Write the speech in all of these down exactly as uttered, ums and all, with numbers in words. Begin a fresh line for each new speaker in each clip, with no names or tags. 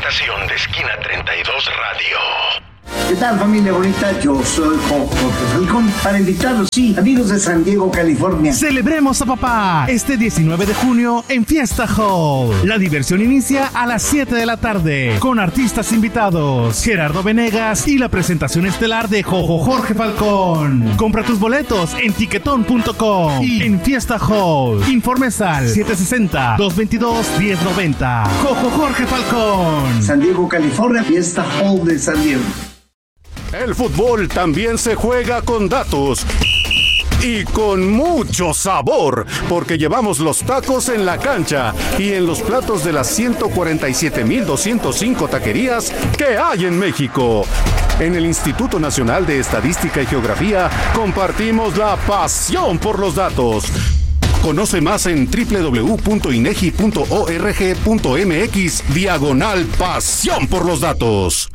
estación de Esquina treinta y dos Radio.
¿Qué tal, familia bonita? Yo soy Jorge Falcón para invitarlos, sí, amigos de San Diego, California.
Celebremos a papá este diecinueve de junio en Fiesta Hall. La diversión inicia a las siete de la tarde con artistas invitados, Gerardo Venegas y la presentación estelar de Jojo Jorge Falcón. Compra tus boletos en tiquetón punto com y en Fiesta Hall. Informes al siete seis cero, dos dos dos, uno cero nueve cero. Jojo Jorge Falcón.
San Diego, California, Fiesta Hall de San Diego.
El fútbol también se juega con datos y con mucho sabor, porque llevamos los tacos en la cancha y en los platos de las ciento cuarenta y siete mil doscientas cinco taquerías que hay en México. En el Instituto Nacional de Estadística y Geografía compartimos la pasión por los datos. Conoce más en doble u doble u doble u punto inegi punto org punto mx diagonal pasión por los datos.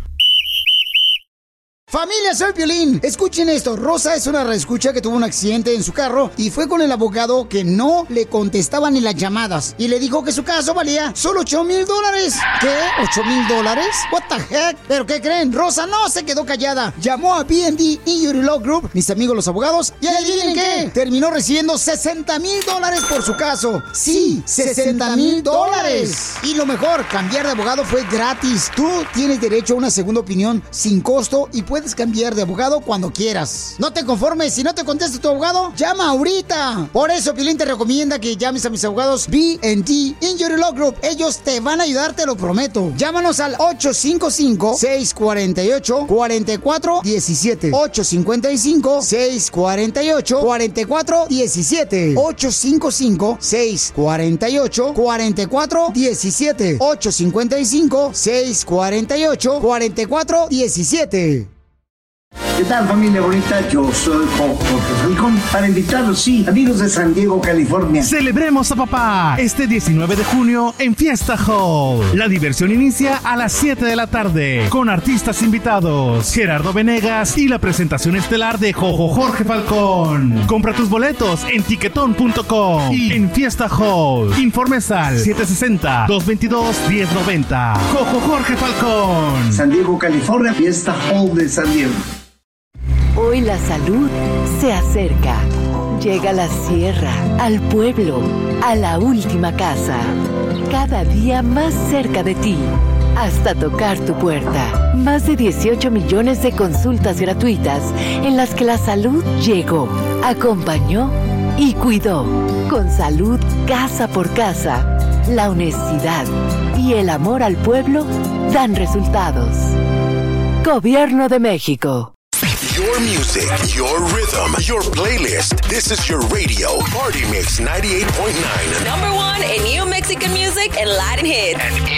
Familia, soy Piolín. Escuchen esto. Rosa es una reescucha que tuvo un accidente en su carro y fue con el abogado que no le contestaban ni las llamadas. Y le dijo que su caso valía solo ocho mil dólares. ¿Qué? ¿ocho mil dólares? What the heck? ¿Pero qué creen? Rosa no se quedó callada. Llamó a B and D Injury Law Group, mis amigos los abogados, y adivinen qué. Terminó recibiendo sesenta mil dólares por su caso. Sí, sesenta mil dólares. Y lo mejor, cambiar de abogado fue gratis. Tú tienes derecho a una segunda opinión sin costo y puedes Puedes cambiar de abogado cuando quieras. No te conformes, si no te contesta tu abogado, llama ahorita. Por eso Piolín te recomienda que llames a mis abogados B and D Injury Law Group. Ellos te van a ayudar, te lo prometo. Llámanos al ocho cinco cinco, seis cuatro ocho, cuatro cuatro uno siete. ocho cinco cinco, seis cuatro ocho, cuatro cuatro uno siete. ocho cinco cinco, seis cuatro ocho, cuatro cuatro uno siete. ocho cinco cinco, seis cuatro ocho, cuatro cuatro uno siete.
¿Qué tal, familia bonita? Yo soy Jorge Falcón para invitarlos, sí, amigos de San Diego, California.
Celebremos a papá este diecinueve de junio en Fiesta Hall. La diversión inicia a las siete de la tarde con artistas invitados, Gerardo Venegas y la presentación estelar de Jojo Jorge Falcón. Compra tus boletos en tiquetón punto com y en Fiesta Hall. Informes al siete seis cero, dos dos dos, uno cero nueve cero. Jojo Jorge Falcón.
San Diego, California, Fiesta Hall de San Diego.
Hoy la salud se acerca. Llega a la sierra, al pueblo, a la última casa. Cada día más cerca de ti, hasta tocar tu puerta. Más de dieciocho millones de consultas gratuitas en las que la salud llegó, acompañó y cuidó. Con salud casa por casa, la honestidad y el amor al pueblo dan resultados. Gobierno de México.
Your music, your rhythm, your playlist. This is your radio, Party Mix ninety-eight point nine.
Number one in new Mexican music and Latin hits.
And